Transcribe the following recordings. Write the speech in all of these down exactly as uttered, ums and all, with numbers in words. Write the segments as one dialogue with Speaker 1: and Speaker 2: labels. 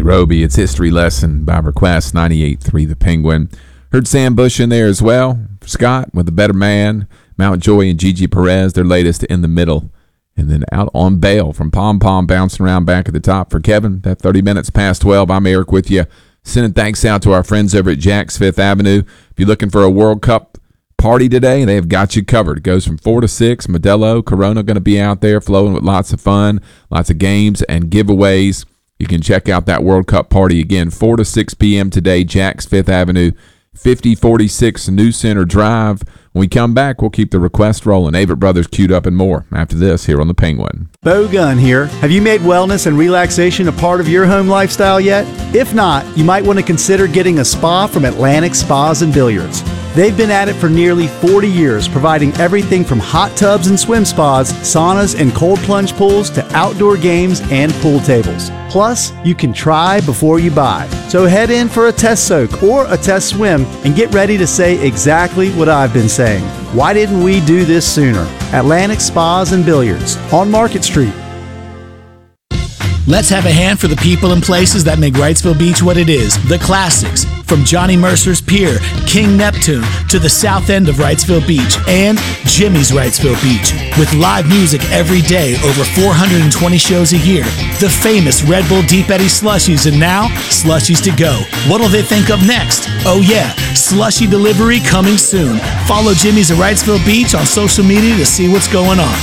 Speaker 1: Roby. It's History Lesson by request, ninety-eight point three The Penguin. Heard Sam Bush in there as well. Scott with The Better Man, Mount Joy and Gigi Perez, their latest In the Middle. And then Out on Bail from Pom Pom, bouncing around back at the top for Kevin. That thirty minutes past twelve. I'm Eric with you. Sending thanks out to our friends over at Jack's Fifth Avenue. If you're looking for a World Cup party today, they have got you covered. It goes from four to six. Modelo, Corona going to be out there flowing with lots of fun, lots of games and giveaways. You can check out that World Cup party again, four to six p.m. today, Jack's Fifth Avenue, fifty forty-six New Center Drive. When we come back, we'll keep the request rolling. Avett Brothers queued up and more after this here on The Penguin.
Speaker 2: Bo Gunn here. Have you made wellness and relaxation a part of your home lifestyle yet? If not, you might want to consider getting a spa from Atlantic Spas and Billiards. They've been at it for nearly forty years, providing everything from hot tubs and swim spas, saunas and cold plunge pools to outdoor games and pool tables. Plus, you can try before you buy. So head in for a test soak or a test swim and get ready to say exactly what I've been saying. Why didn't we do this sooner? Atlantic Spas and Billiards on Market Street.
Speaker 3: Let's have a hand for the people and places that make Wrightsville Beach what it is. The classics, from Johnny Mercer's Pier, King Neptune, to the south end of Wrightsville Beach, and Jimmy's Wrightsville Beach. With live music every day, over four hundred twenty shows a year. The famous Red Bull Deep Eddy Slushies, and now, Slushies to go. What'll they think of next? Oh yeah, Slushie delivery coming soon. Follow Jimmy's at Wrightsville Beach on social media to see what's going on.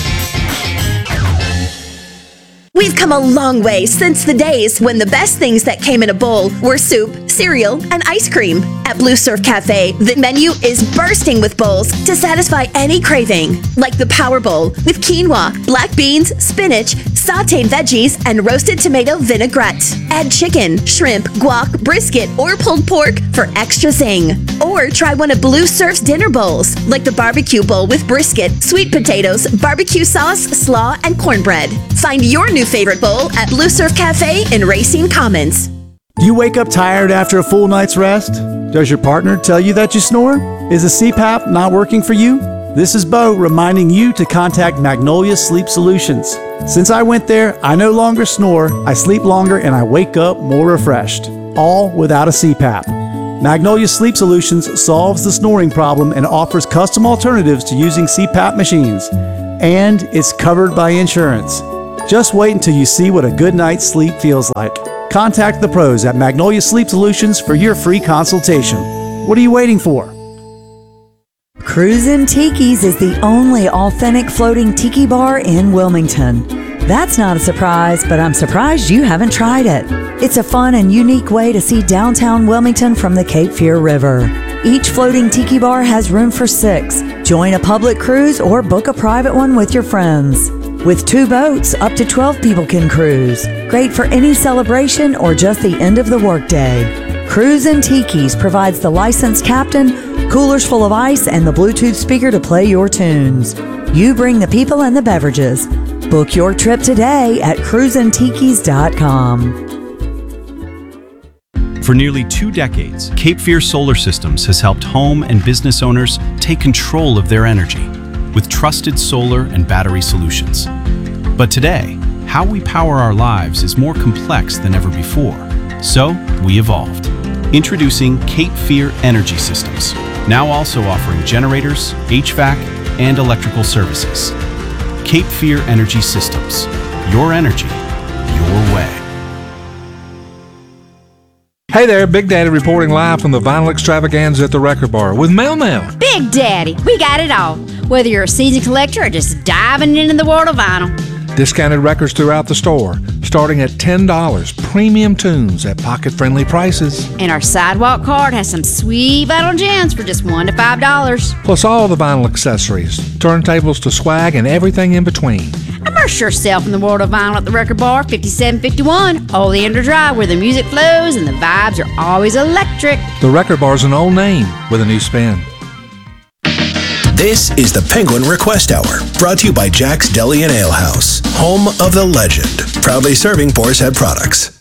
Speaker 4: We've come a long way since the days when the best things that came in a bowl were soup, cereal, and ice cream. At Blue Surf Cafe, the menu is bursting with bowls to satisfy any craving, like the Power Bowl with quinoa, black beans, spinach, sautéed veggies, and roasted tomato vinaigrette. Add chicken, shrimp, guac, brisket, or pulled pork for extra zing. Or try one of Blue Surf's dinner bowls, like the barbecue bowl with brisket, sweet potatoes, barbecue sauce, slaw, and cornbread. Find your new favorite bowl at Blue Surf Cafe in Racine Commons.
Speaker 2: Do you wake up tired after a full night's rest? Does your partner tell you that you snore? Is the C PAP not working for you? This is Bo reminding you to contact Magnolia Sleep Solutions. Since I went there, I no longer snore, I sleep longer, and I wake up more refreshed. All without a C PAP. Magnolia Sleep Solutions solves the snoring problem and offers custom alternatives to using C PAP machines. And it's covered by insurance. Just wait until you see what a good night's sleep feels like. Contact the pros at Magnolia Sleep Solutions for your free consultation. What are you waiting for?
Speaker 5: Cruisin' Tiki's is the only authentic floating tiki bar in Wilmington. That's not a surprise, but I'm surprised you haven't tried it. It's a fun and unique way to see downtown Wilmington from the Cape Fear River. Each floating tiki bar has room for six. Join a public cruise or book a private one with your friends. With two boats, up to twelve people can cruise. Great for any celebration or just the end of the workday. Cruisin' Tiki's provides the licensed captain, coolers full of ice, and the Bluetooth speaker to play your tunes. You bring the people and the beverages. Book your trip today at cruisin tikis dot com.
Speaker 6: For nearly two decades, Cape Fear Solar Systems has helped home and business owners take control of their energy with trusted solar and battery solutions. But today, how we power our lives is more complex than ever before. So, we evolved. Introducing Cape Fear Energy Systems, now also offering generators, H V A C, and electrical services. Cape Fear Energy Systems. Your energy, your way.
Speaker 7: Hey there, Big Daddy reporting live from the Vinyl Extravaganza at the Record Bar with Mel Mel.
Speaker 8: Big Daddy, we got it all. Whether you're a season collector or just diving into the world of vinyl.
Speaker 7: Discounted records throughout the store, starting at ten dollars. Premium tunes at pocket-friendly prices.
Speaker 8: And our sidewalk card has some sweet vinyl gems for just one to five dollars.
Speaker 7: Plus all the vinyl accessories, turntables to swag, and everything in between.
Speaker 8: Immerse yourself in the world of vinyl at the Record Bar, fifty-seven fifty-one Old Leander Drive, where the music flows and the vibes are always electric.
Speaker 7: The Record Bar's an old name with a new spin.
Speaker 9: This is the Penguin Request Hour, brought to you by Jack's Deli and Ale House, home of the legend, proudly serving Boar's Head products.